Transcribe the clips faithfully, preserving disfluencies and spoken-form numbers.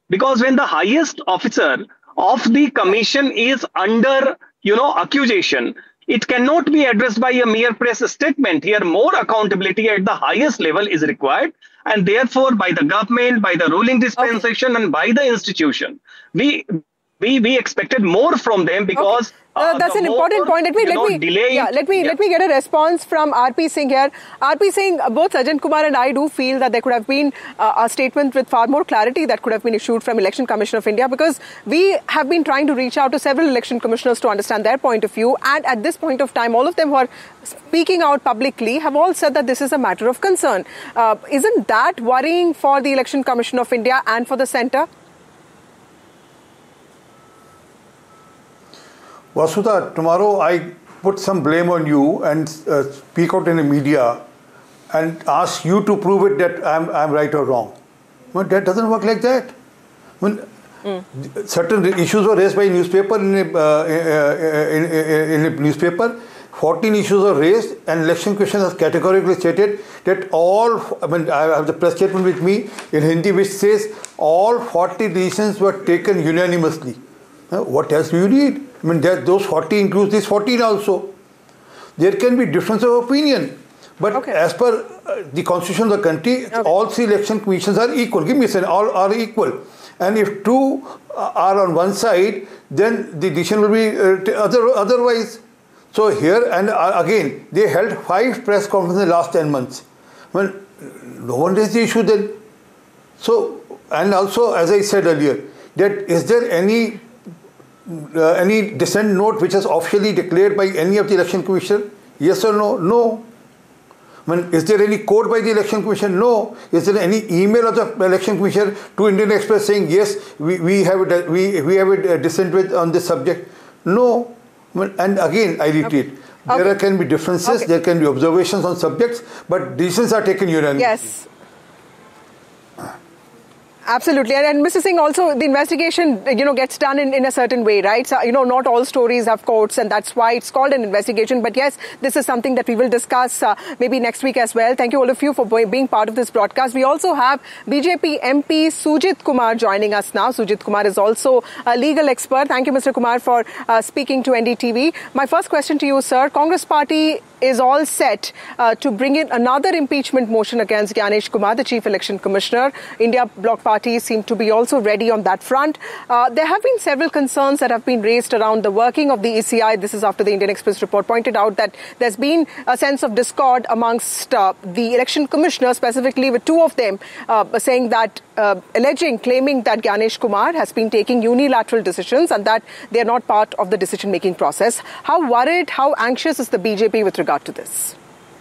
Because when the highest officer of the commission is under, you know, accusation, it cannot be addressed by a mere press statement. Here, more accountability at the highest level is required, and therefore, by the government, by the ruling Okay. dispensation, and by the institution, we we we expected more from them Okay. because Uh, uh, that's the an more, important point. Let me you let know, me delaying. yeah let me Yeah. let me get a response from R P Singh here. R P Singh, uh, both Sajjan Kumar and I do feel that there could have been uh, a statement with far more clarity that could have been issued from Election Commission of India, because we have been trying to reach out to several election commissioners to understand their point of view, and at this point of time, all of them who are speaking out publicly have all said that this is a matter of concern. Uh, isn't that worrying for the Election Commission of India and for the centre? Vasudha, tomorrow I put some blame on you and uh, speak out in the media and ask you to prove it that I'm, I'm right or wrong. But that doesn't work like that. When mm. certain issues were raised by newspaper in a, uh, in, in, in a newspaper, fourteen issues were raised, and Election Commission has categorically stated that all, I mean, I have the press statement with me in Hindi which says all forty decisions were taken unanimously. Uh, what else do you need? I mean, that those forty includes these fourteen also. There can be difference of opinion. But okay. as per uh, the constitution of the country, okay. all three election commissions are equal. Give me a second, all are equal. And if two uh, are on one side, then the decision will be uh, other, otherwise. So here, and uh, again, they held five press conferences in the last ten months. Well, no one raised the issue then. So, and also, as I said earlier, that is there any uh, any dissent note which is officially declared by any of the election commission? Yes or no? No. I mean, is there any code by the Election Commission? No. Is there any email of the Election Commission to Indian Express saying, yes, we, we have a, we, we have a dissent with on this subject? No. I mean, and again, I repeat, okay. there okay. can be differences, okay. there can be observations on subjects, but decisions are taken unanimously. Yes. Absolutely. And, and Mister Singh, also the investigation, you know, gets done in, in a certain way, right? So, you know, not all stories have courts, and that's why it's called an investigation. But yes, this is something that we will discuss uh, maybe next week as well. Thank you all of you for being part of this broadcast. We also have B J P M P Sujit Kumar joining us now. Sujit Kumar is also a legal expert. Thank you, Mister Kumar, for uh, speaking to N D T V. My first question to you, sir. Congress Party is all set uh, to bring in another impeachment motion against Gyanesh Kumar, the Chief Election Commissioner. India Bloc parties seem to be also ready on that front. Uh, there have been several concerns that have been raised around the working of the E C I. This is after the Indian Express report pointed out that there's been a sense of discord amongst uh, the election commissioners, specifically with two of them uh, saying that, uh, alleging, claiming that Gyanesh Kumar has been taking unilateral decisions and that they are not part of the decision-making process. How worried, how anxious is the B J P with regard to this?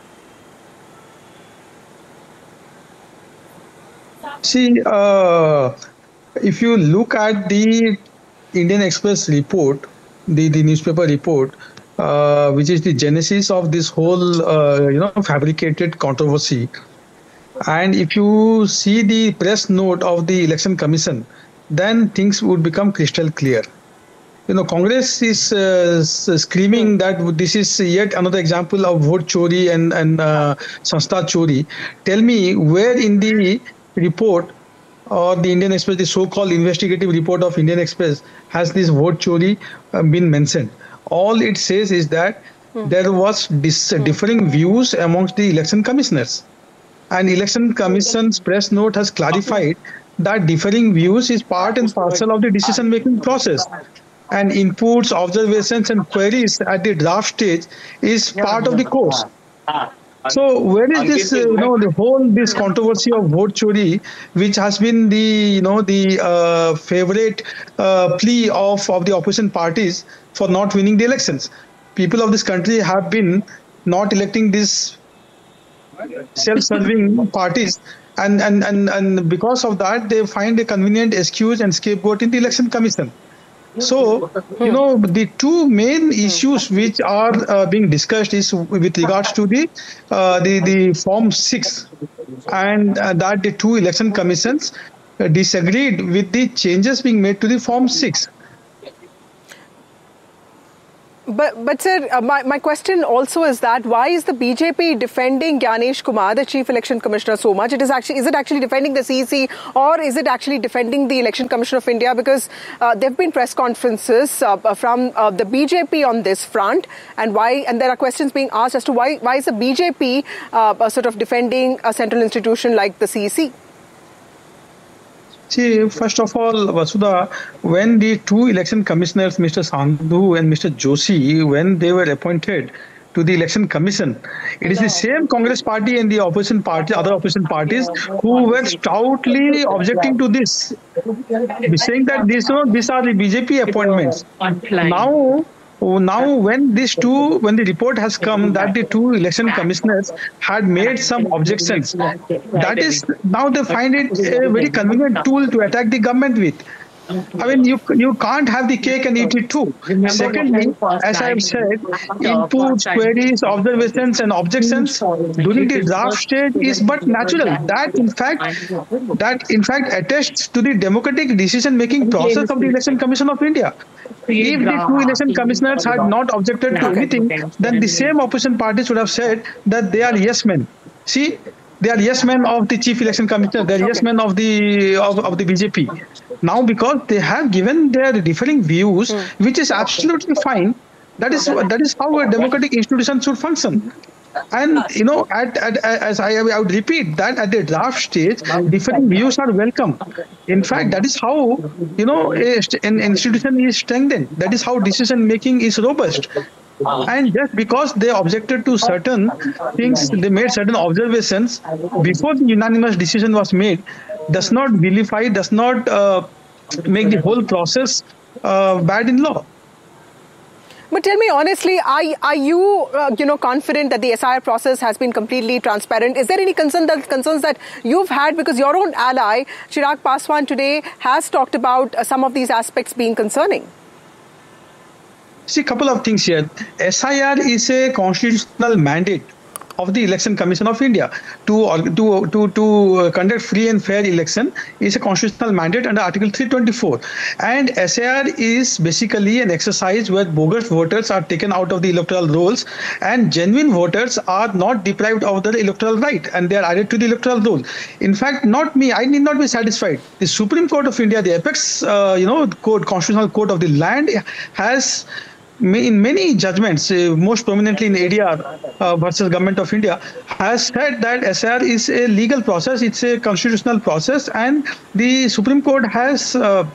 See, uh, if you look at the Indian Express report, the, the newspaper report, uh, which is the genesis of this whole, uh, you know, fabricated controversy, and if you see the press note of the Election Commission, then things would become crystal clear. You know, Congress is uh, screaming that this is yet another example of vote chori and, and uh, sanstha chori. Tell me where in the report or the Indian Express, the so-called investigative report of Indian Express, has this vote chori uh, been mentioned? All it says is that hmm. there was dis uh, differing views amongst the election commissioners. And Election Commission's press note has clarified that differing views is part and parcel of the decision-making process. And inputs, observations, and queries at the draft stage is part of the course. So where is this, uh, you know, the whole this controversy of vote chori, which has been the, you know, the uh, favorite uh, plea of of the opposition parties for not winning the elections? People of this country have been not electing these self-serving parties, and and and and because of that, they find a convenient excuse and scapegoat in the Election Commission. So, you know, the two main issues which are uh, being discussed is with regards to the uh, the, the Form six, and uh, that the two election commissions uh, disagreed with the changes being made to the Form six. But, but sir, uh, my, my question also is that why is the B J P defending Gyanesh Kumar, the Chief Election Commissioner, so much? It is actually is it actually defending the C E C or is it actually defending the Election Commission of India? Because uh, there have been press conferences uh, from uh, the B J P on this front, and why? And there are questions being asked as to why why is the B J P uh, sort of defending a central institution like the C E C? See, first of all, Vasudha, when the two election commissioners, Mister Sandhu and Mister Joshi, when they were appointed to the election commission, it is the same Congress party and the opposition party, other opposition parties, who were stoutly objecting to this, saying that these, you know, these are the B J P appointments. Now, Now, when these two, when the report has come that the two election commissioners had made some objections, that is, now they find it a very convenient tool to attack the government with. I mean, you you can't have the cake and eat it too. Secondly, as I have said, inputs, queries, observations, and objections during the draft stage is but natural. That in fact, that in fact attests to the democratic decision-making process of the Election Commission of India. If the two election commissioners had not objected to anything, then the same opposition parties would have said that they are yes men. See, they are yes men of the Chief Election Commissioner. They are yes men of the of, of the B J P. Now, because they have given their differing views, mm. which is absolutely fine. That is that is how a democratic institution should function. And you know, at, at, as I, I would repeat that at the draft stage, different views are welcome. In fact, that is how you know a, an institution is strengthened. That is how decision making is robust. And just because they objected to certain things, they made certain observations before the unanimous decision was made, does not vilify, does not uh, make the whole process uh, bad in law. But tell me honestly, are, are you, uh, you know, confident that the S I R process has been completely transparent? Is there any concern that concerns that you've had, because your own ally, Chirag Paswan, today has talked about uh, some of these aspects being concerning? See, a couple of things here. S I R is a constitutional mandate of the Election Commission of India to to to to conduct free and fair election is a constitutional mandate under Article three twenty-four, and S I R is basically an exercise where bogus voters are taken out of the electoral rolls and genuine voters are not deprived of their electoral right and they are added to the electoral roll. In fact, not me, I need not be satisfied. The Supreme Court of India, the apex uh, you know court, constitutional court of the land, has in many judgments, uh, most prominently in A D R uh, versus Government of India, has said that S I R is a legal process, it's a constitutional process, and the Supreme Court has uh,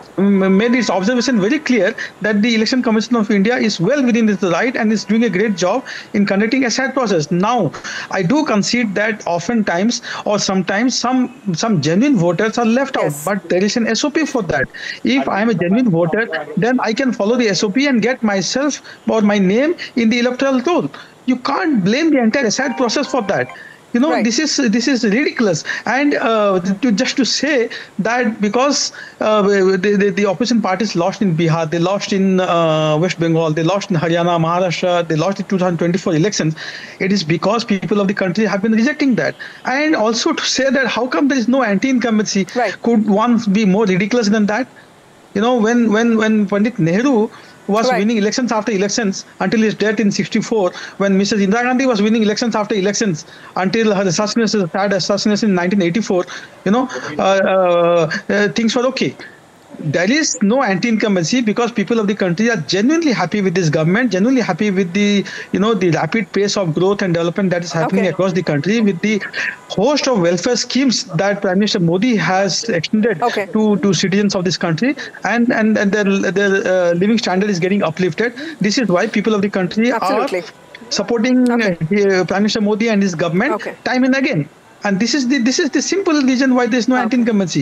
made its observation very clear that the Election Commission of India is well within its right and is doing a great job in conducting a S I R process. Now, I do concede that oftentimes or sometimes some some genuine voters are left yes. out, but there is an S O P for that. If I am a genuine voter, then I can follow the S O P and get myself or my name in the electoral roll. You can't blame the entire S I R process for that. You know, right. this is this is ridiculous. And uh, to, just to say that because uh, the, the, the opposition parties lost in Bihar, they lost in uh, West Bengal, they lost in Haryana, Maharashtra, they lost in two thousand twenty-four elections, it is because people of the country have been rejecting that. And also to say that how come there is no anti-incumbency, right. could one be more ridiculous than that? You know, when, when, when Pandit Nehru was right. winning elections after elections until his death in sixty-four, when Missus Indira Gandhi was winning elections after elections until her assassination, sad assassination in nineteen eighty-four, you know, uh, uh, uh, things were okay. There is no anti-incumbency because people of the country are genuinely happy with this government, genuinely happy with the, you know, the rapid pace of growth and development that is happening okay. across the country, with the host of welfare schemes that Prime Minister Modi has extended okay. to, to citizens of this country, and, and, and their, their uh, living standard is getting uplifted. This is why people of the country Absolutely. are supporting okay. uh, Prime Minister Modi and his government okay. time and again. And this is the this is the simple reason why there is no okay. anti-incumbency.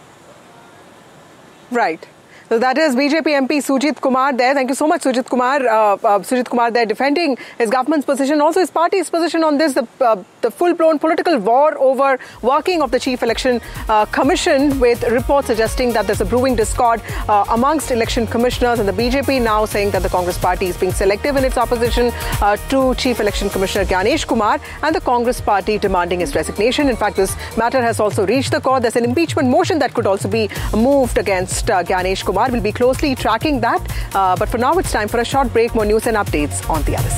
Right. So that is B J P M P Sujit Kumar there. Thank you so much, Sujit Kumar. Uh, uh, Sujit Kumar there defending his government's position, also his party's position on this, the, uh, the full-blown political war over working of the Chief Election uh, Commission, with reports suggesting that there's a brewing discord uh, amongst election commissioners, and the B J P now saying that the Congress party is being selective in its opposition uh, to Chief Election Commissioner Gyanesh Kumar, and the Congress party demanding his resignation. In fact, this matter has also reached the court. There's an impeachment motion that could also be moved against uh, Gyanesh Kumar. Kumar. We'll be closely tracking that. Uh, but for now, it's time for a short break. More news and updates on the other side.